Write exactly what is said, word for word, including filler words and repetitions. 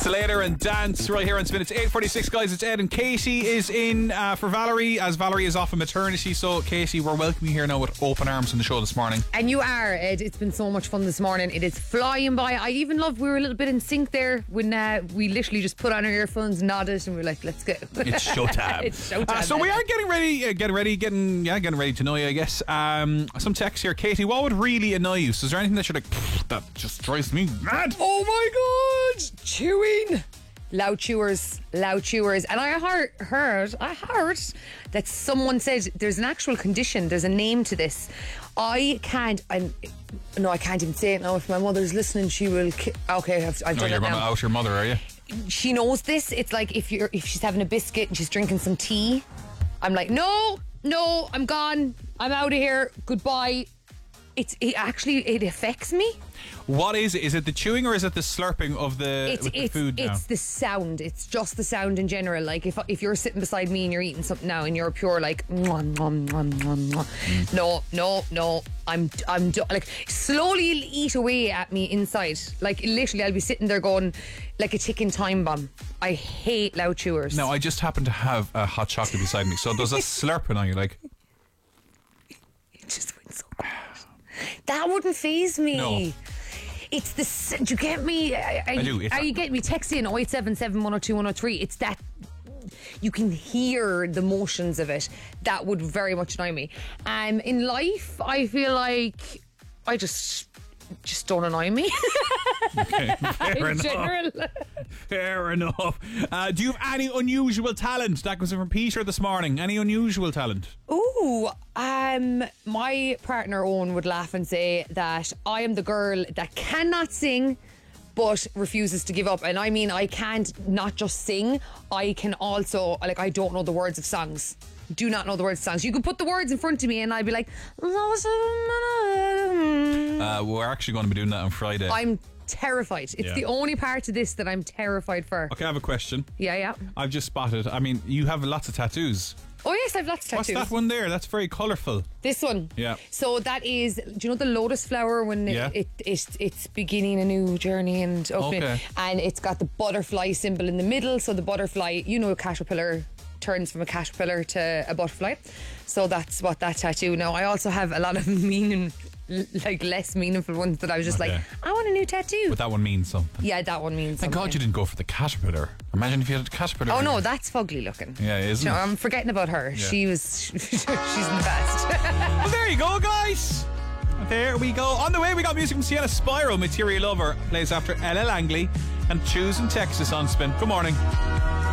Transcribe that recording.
Slater and Dance right here on Spin. It's eight forty-six, guys. It's Ed, and Katie is in uh, for Valerie, as Valerie is off on maternity. So, Katie, we're welcoming you here now with open arms on the show this morning. And you are, Ed. It's been so much fun this morning. It is flying by. I even love we were a little bit in sync there when uh, we literally just put on our earphones, nodded, and we were like, let's go. It's showtime. It's showtime. Uh, so we are getting ready, uh, getting ready, getting yeah, getting ready to know you, I guess. Um, some text here, Katie. What would really annoy you? So, is there anything that you're like, that just drives me mad? Oh my god, chewing. Loud chewers, loud chewers. And I heard, heard, I heard that someone said there's an actual condition, there's a name to this. I can't, I, no, I can't even say it now. If my mother's listening, she will. Ki- okay, I've, I've No, done you're it going to now. out your mother, are you? She knows this. It's like if you're, if she's having a biscuit and she's drinking some tea, I'm like, no, no, I'm gone. I'm out of here. Goodbye. It's it actually it affects me. What is it? Is it the chewing or is it the slurping of the, It's with the it's food now? it's the sound. It's just the sound in general. Like if if you're sitting beside me and you're eating something now and you're pure like mwah, mwah, mwah, mwah, mwah. Mm. no no no I'm I'm do- like slowly it'll eat away at me inside. Like literally I'll be sitting there going like a ticking time bomb. I hate loud chewers. No, I just happen to have a hot chocolate beside me, so there's a slurping on you, like. It just went so quiet. That wouldn't faze me. No. It's the. s- Do you get me? Are, I do. It's Are you getting me? Text in oh eight seven seven, one oh two, one oh three. It's that. You can hear the motions of it. That would very much annoy me. Um, in life, I feel like I just just don't annoy me. Okay, fair in enough. general. Fair enough. Uh, do you have any unusual talent? That was from Peter this morning. Any unusual talent? Ooh, um, my partner Owen would laugh and say that I am the girl that cannot sing but refuses to give up. And I mean, I can't not just sing, I can also, like, I don't know the words of songs. Do not know the words of songs. You could put the words in front of me and I'd be like, Uh, we're actually going to be doing that on Friday. I'm terrified. It's Yeah. the only part of this that I'm terrified for. Okay, I have a question. Yeah, yeah. I've just spotted, I mean, you have lots of tattoos. Oh yes, I've lots of What's tattoos. that one there? That's very colourful. This one. Yeah. So that is, do you know the lotus flower when Yeah. it, it, it it's beginning a new journey and opening, Okay. and it's got the butterfly symbol in the middle. So the butterfly, you know, a caterpillar turns from a caterpillar to a butterfly. So that's what that tattoo. Now I also have a lot of meaning, like less meaningful ones that I was just Okay. like, I want a new tattoo. But that one means something. Yeah, that one means Thank something. God you didn't go for the caterpillar. Imagine if you had a caterpillar. Oh no, that's fugly looking. Yeah, isn't You know, it? I'm forgetting about her. Yeah. She was, she's the best. Well, there you go, guys. There we go. On the way, we got music from Sienna Spyro. Material Lover plays after Ella Langley and Choose in Texas on Spin. Good morning.